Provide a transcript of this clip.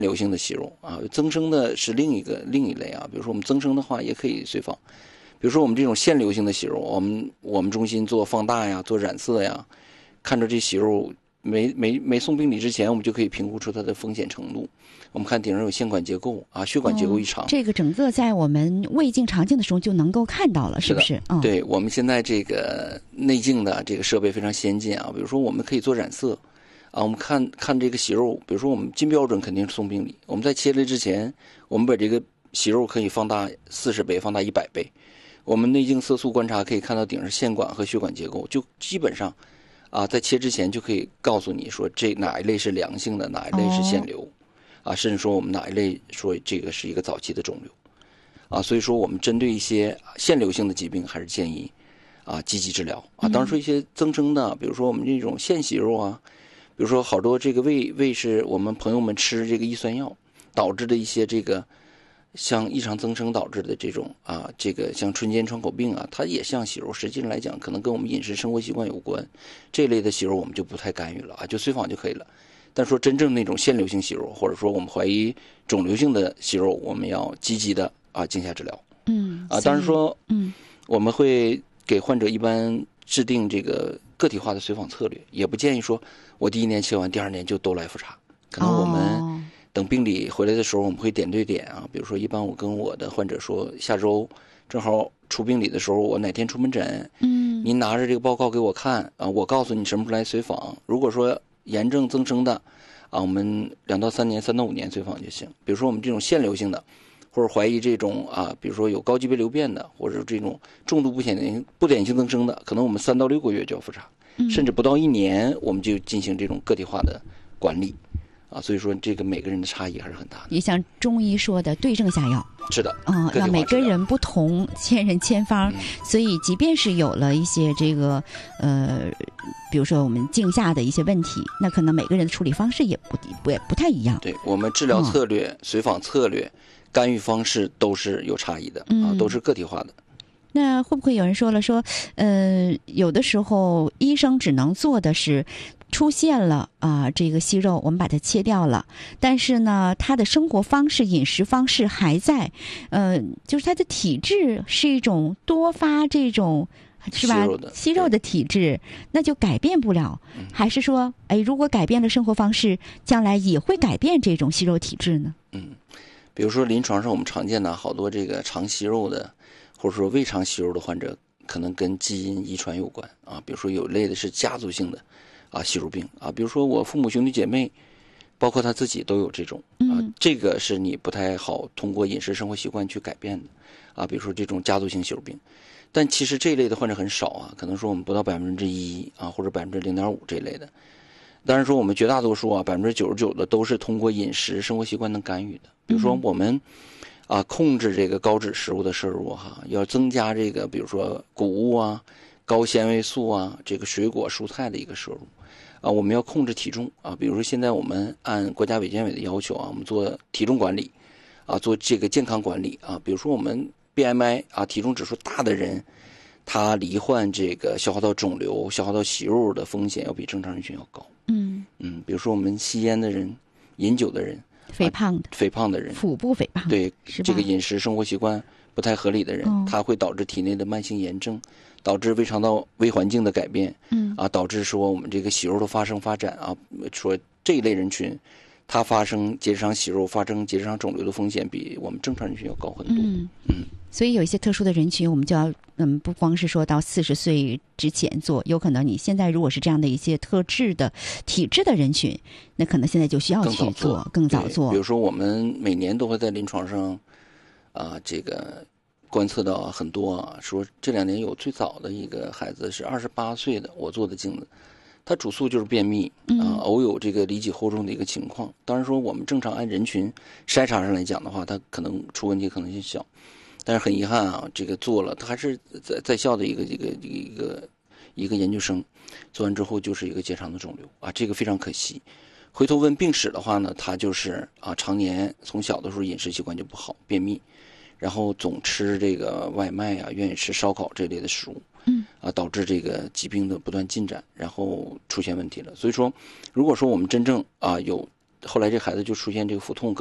瘤性的息肉啊，增生的是另一类啊。比如说我们增生的话，也可以随访。比如说我们这种腺瘤性的息肉，我们中心做放大呀，做染色呀，看着这息肉没送病理之前，我们就可以评估出它的风险程度。我们看顶上有腺管结构啊，血管结构异常， 这个整个在我们胃镜肠镜的时候就能够看到了，是不是？ 对，我们现在这个内镜的这个设备非常先进啊。比如说我们可以做染色啊，我们看这个息肉，比如说我们金标准肯定是送病理，我们在切裂之前，我们把这个息肉可以放大40倍，放大100倍。我们内镜色素观察可以看到顶上腺管和血管结构，就基本上啊，在切之前就可以告诉你说这哪一类是良性的，哪一类是腺瘤。啊，甚至说我们哪一类说这个是一个早期的肿瘤，啊，所以说我们针对一些腺瘤性的疾病，还是建议啊积极治疗啊。当然说一些增生的，比如说我们这种腺息肉啊，比如说好多这个胃是我们朋友们吃这个抑酸药导致的一些这个像异常增生导致的这种啊，这个像春间窗口病啊，它也像息肉，实际上来讲可能跟我们饮食生活习惯有关，这类的息肉我们就不太干预了啊，就随访就可以了。但说真正那种腺瘤性息肉，或者说我们怀疑肿瘤性的息肉，我们要积极的啊镜下治疗。当然说我们会给患者一般制定这个个体化的随访策略，也不建议说我第1年切完，第2年就都来复查。可能我们等病理回来的时候，我们会点对点啊，比如说一般我跟我的患者说，下周正好出病理的时候，我哪天出门诊，您拿着这个报告给我看啊，我告诉你什么时候来随访。如果说炎症增生的啊，我们2到3年、3到5年随访就行。比如说我们这种腺瘤性的，或者怀疑这种啊，比如说有高级别瘤变的，或者这种重度不典型增生的，可能我们3到6个月就要复查，甚至不到1年我们就进行这种个体化的管理啊。所以说这个每个人的差异还是很大的。 也像中医说的对症下药。 是的， 让每个人不同，千人千方。所以即便是有了一些这个比如说我们镜下的一些问题，那可能每个人的处理方式也不太一样。 对，我们治疗策略、随访策略、干预方式都是有差异的啊，都是个体化的。 那会不会有人说了说，有的时候医生只能做的是出现了这个息肉，我们把它切掉了，但是呢，他的生活方式、饮食方式还在，就是他的体质是一种多发这种。是吧？息肉的体质，那就改变不了。还是说，如果改变了生活方式，将来也会改变这种息肉体质呢？ 比如说临床上我们常见的好多这个肠息肉的，或者说胃肠息肉的患者，可能跟基因遗传有关啊。比如说有类的是家族性的啊息肉病啊，比如说我父母兄弟姐妹，包括他自己都有这种啊，这个是你不太好通过饮食生活习惯去改变的啊。比如说这种家族性息肉病。但其实这一类的患者很少啊，可能说我们不到1%啊，或者0.5%这一类的。当然说我们绝大多数啊，99%的都是通过饮食生活习惯能干预的。比如说我们啊控制这个高脂食物的摄入哈，要增加这个比如说谷物啊、高纤维素啊、这个水果蔬菜的一个摄入啊，我们要控制体重啊。比如说现在我们按国家卫健委的要求啊，我们做体重管理啊，做这个健康管理啊。比如说我们BMI 啊，体重指数大的人，他罹患这个消化道肿瘤、消化道息肉的风险要比正常人群要高。比如说我们吸烟的人、饮酒的人、 肥胖的人、 腹部肥胖，对这个饮食生活习惯不太合理的人，它会导致体内的慢性炎症，导致胃肠道微环境的改变，导致说我们这个息肉的发展啊，说这一类人群。它发生结直肠息肉、发生结直肠肿瘤的风险比我们正常人群要高很多。 所以有一些特殊的人群，我们就要不光是说到40岁之前做，有可能你现在如果是这样的一些特质的体质的人群，那可能现在就需要去做，更早做。 比如说我们每年都会在临床上这个观测到很多啊，说这2年有最早的一个孩子是28岁的，我做的镜子。他主诉就是便秘偶有这个里脊厚重的一个情况。当然说我们正常按人群筛查上来讲的话，他可能出问题可能性小，但是很遗憾啊，这个做了他还是在校的一个研究生，做完之后就是一个结肠的肿瘤啊，这个非常可惜。回头问病史的话呢，他就是常年从小的时候饮食习惯就不好，便秘，然后总吃这个外卖啊，愿意吃烧烤这类的食物。导致这个疾病的不断进展，然后出现问题了。所以说，如果说我们真正有后来这孩子就出现这个腹痛。